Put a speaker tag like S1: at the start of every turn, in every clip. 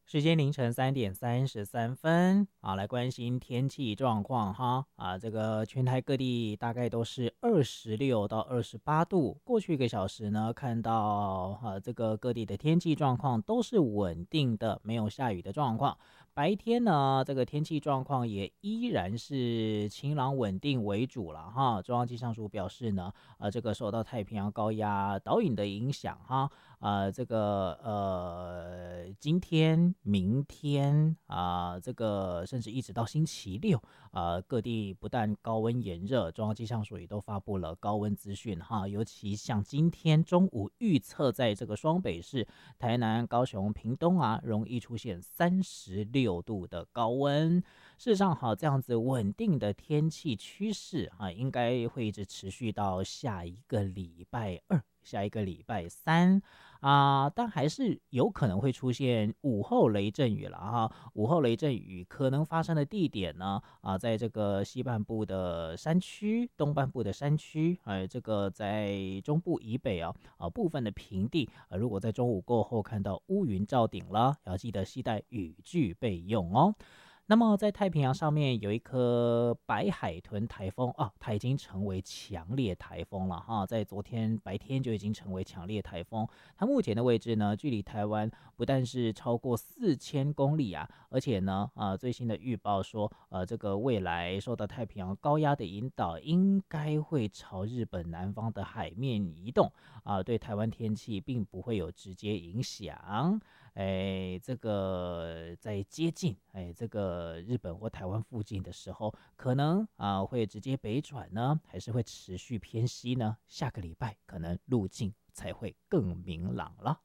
S1: 时间凌晨3:33啊，来关心天气状况哈啊，这个全台各地大概都是26到28度。过去1个小时呢，看到这个各地的天气状况都是稳定的，没有下雨的状况。白天呢，这个天气状况也依然是晴朗稳定为主了哈。中央气象署表示呢，这个受到太平洋高压导引的影响哈。这个今天、明天这个甚至一直到星期六，各地不但高温炎热，中央气象署也都发布了高温资讯哈。尤其像今天中午预测，在这个双北市、台南、高雄、屏东容易出现36度的高温。事实上，这样子稳定的天气趋势应该会一直持续到下一个礼拜二、下一个礼拜三。但还是有可能会出现午后雷阵雨了哈。午后雷阵雨可能发生的地点呢，在这个西半部的山区、东半部的山区，这个在中部以北部分的平地，如果在中午过后看到乌云罩顶了，要记得携带雨具备用哦。那么在太平洋上面有一颗白海豚台风它已经成为强烈台风了哈，在昨天白天就已经成为强烈台风。它目前的位置呢，距离台湾不但是超过4000公里而且呢最新的预报说这个未来受到太平洋高压的引导，应该会朝日本南方的海面移动对台湾天气并不会有直接影响。这个在接近这个日本或台湾附近的时候，可能会直接北转呢，还是会持续偏西呢？下个礼拜可能路径才会更明朗了。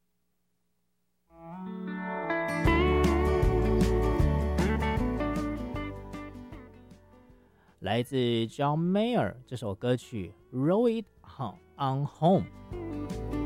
S1: 来自 John Mayer 这首歌曲《Roll It On Home》。